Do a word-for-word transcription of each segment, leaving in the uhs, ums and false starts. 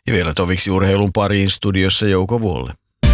Ja vielä toviksi urheilun pariin studiossa Jouko Vuolle.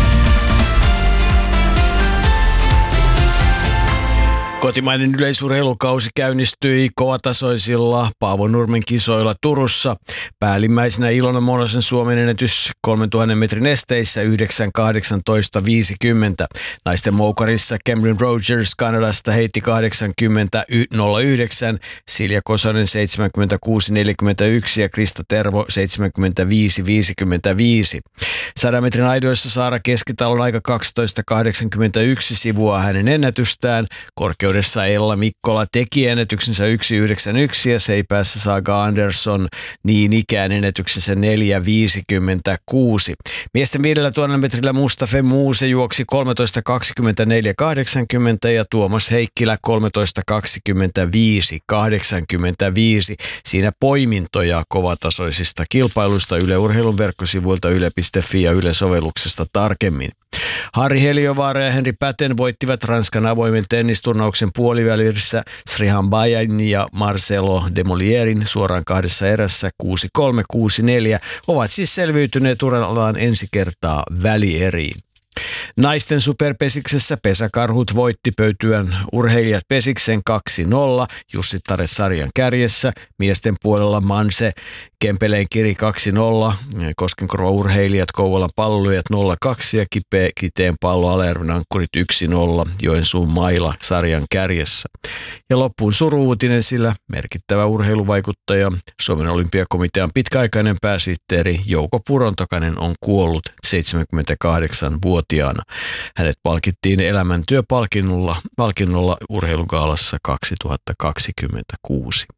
Kotimainen yleisurheilukausi käynnistyi kovatasoisilla Paavo Nurmen kisoilla Turussa. Päällimmäisenä Ilona Monosen Suomen ennätys kolmentuhannen metrin esteissä yhdeksän kahdeksantoista viisikymmentä. Naisten moukarissa Cameron Rogers Kanadasta heitti kahdeksankymmentä nolla yhdeksän, Silja Kosonen seitsemänkymmentäkuusi neljäkymmentäyksi ja Krista Tervo seitsemänkymmentäviisi viisikymmentäviisi. Sadan metrin aidoissa Saara Keskitalon aika kaksitoista kahdeksankymmentäyksi sivua hänen ennätystään. Korkeudessa Ella Mikkola teki ennätyksensä yksi yhdeksänkymmentäyksi ja seipäässä Saga Andersson niin ikään ennätyksensä neljä viisikymmentäkuusi. Miesten viidellätuhannella metrillä Mustafa Muuse juoksi kolmetoista kaksikymmentäneljä kahdeksankymmentä ja Tuomas Heikkilä kolmetoista kaksikymmentäviisi kahdeksankymmentäviisi. Siinä poimintoja kovatasoisista kilpailuista Yle Urheilun verkkosivuilta yle piste fi ja Yle sovelluksesta tarkemmin. Harri Heliovaara ja Henri Päten voittivat Ranskan avoimen tennisturnauksen puolivälissä Srihan Bajan ja Marcelo Demolierin suoraan kahdessa erässä kuusi kolme kuusi neljä, ovat siis selviytyneet urallaan ensi kertaa välieriin. Naisten superpesiksessä Pesäkarhut voitti Pöytyän urheilijat Pesiksen kaksi nolla, Jussi Tare sarjan kärjessä. Miesten puolella Manse Kempeleen Kiri kaksi nolla, Koskenkorva urheilijat Kouvolan Palloilijat nolla kaksi ja Kipe Kiteen Pallo Alajärven Ankkurit yksi nolla, Joensuun Maila sarjan kärjessä. Ja loppuun suru-uutinen, sillä merkittävä urheiluvaikuttaja, Suomen olympiakomitean pitkäaikainen pääsihteeri Jouko Purontokainen on kuollut seitsemänkymmentäkahdeksanvuotiaana. Hänet palkittiin elämäntyöpalkinnolla palkinnolla urheilugaalassa kaksituhattakaksikymmentäkuusi.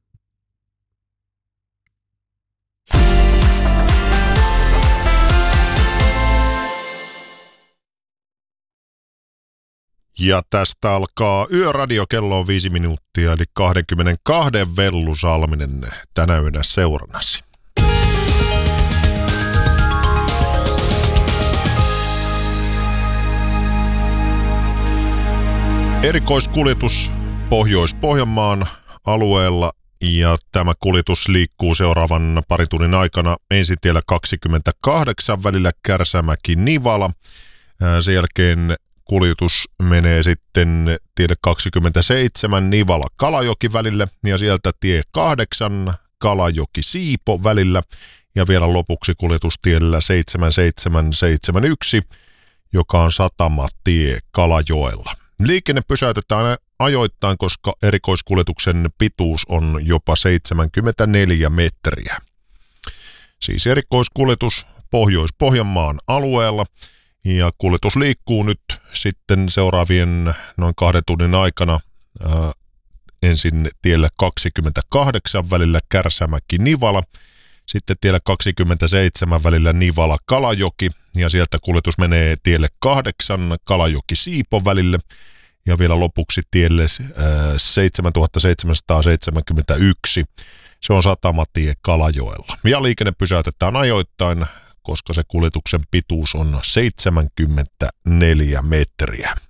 Ja tästä alkaa Yöradio, kello on viisi minuuttia, eli kaksikymmentäkaksi Vellu Salminen tänä yönä seurannasi. Erikoiskuljetus Pohjois-Pohjanmaan alueella ja tämä kuljetus liikkuu seuraavan parin tunnin aikana ensin tiellä kaksikymmentäkahdeksan välillä Kärsämäki-Nivala. Sen jälkeen kuljetus menee sitten tielle kaksikymmentäseitsemän Nivala-Kalajoki välille ja sieltä tie kahdeksan Kalajoki-Siipo välillä ja vielä lopuksi kuljetus tiellä seitsemän seitsemän yksi, joka on Satamatie Kalajoella. Liikenne pysäytetään ajoittain, koska erikoiskuljetuksen pituus on jopa seitsemänkymmentäneljä metriä. Siis erikoiskuljetus Pohjois-Pohjanmaan alueella ja kuljetus liikkuu nyt sitten seuraavien noin kahden tunnin aikana ää, ensin tiellä kaksikymmentäkahdeksan välillä Kärsämäki-Nivala, sitten tiellä kaksikymmentäseitsemän välillä Nivala-Kalajoki ja sieltä kuljetus menee tielle kahdeksan Kalajoki-Siipo välille ja vielä lopuksi tielle äh, seitsemäntuhattaseitsemänsataaseitsemänkymmentäyksi. Se on Satamatie Kalajoella. Ja liikenne pysäytetään ajoittain, koska se kuljetuksen pituus on seitsemänkymmentäneljä metriä.